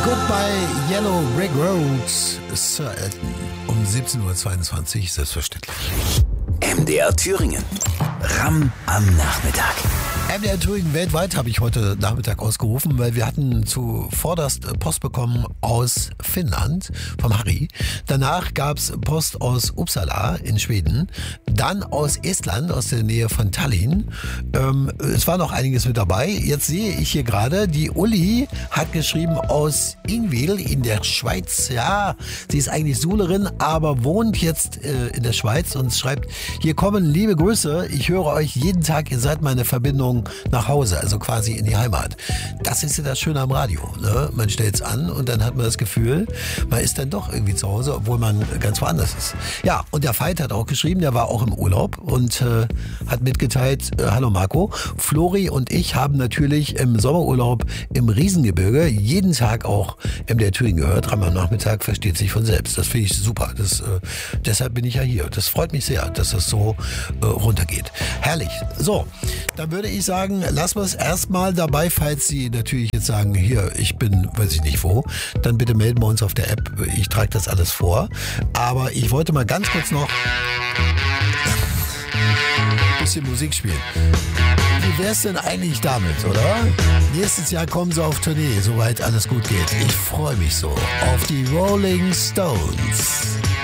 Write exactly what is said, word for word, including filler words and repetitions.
Goodbye Yellow Brick Road, Sir Elton. Um siebzehn Uhr zweiundzwanzig, selbstverständlich. M D R Thüringen. Ram am Nachmittag. M D R Thüringen weltweit habe ich heute Nachmittag ausgerufen, weil wir hatten zuvorderst Post bekommen aus Finnland vom Harry. Danach gab es Post aus Uppsala in Schweden. Dann aus Estland, aus der Nähe von Tallinn. Ähm, es war noch einiges mit dabei. Jetzt sehe ich hier gerade, die Uli hat geschrieben aus Ingwil in der Schweiz. Ja, sie ist eigentlich Sulerin, aber wohnt jetzt äh, in der Schweiz und schreibt, hier kommen liebe Grüße. Ich höre euch jeden Tag, ihr seid meine Verbindung nach Hause, also quasi in die Heimat. Das ist ja das Schöne am Radio. Ne? Man stellt es an und dann hat man das Gefühl, man ist dann doch irgendwie zu Hause, obwohl man ganz woanders ist. Ja, und der Veit hat auch geschrieben, der war auch im Urlaub und äh, hat mitgeteilt, äh, hallo Marco, Flori und ich haben natürlich im Sommerurlaub im Riesengebirge jeden Tag auch M D R Thüringen gehört. Am Nachmittag versteht sich von selbst. Das finde ich super. Das, äh, deshalb bin ich ja hier. Das freut mich sehr, dass das so äh, runtergeht. Herrlich. So, dann würde ich sagen, lassen wir es erstmal dabei, falls Sie natürlich jetzt sagen, hier, ich bin, weiß ich nicht wo, dann bitte melden wir uns auf der App. Ich trage das alles vor. Aber ich wollte mal ganz kurz noch ein bisschen Musik spielen. Wie wär's denn eigentlich damit, oder? Nächstes Jahr kommen sie auf Tournee, soweit alles gut geht. Ich freue mich so auf die Rolling Stones.